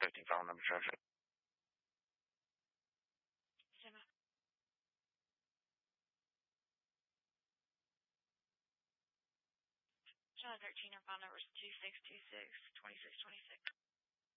15 phone number, sure. Simma. Channel 13, our phone number is 2626-2626.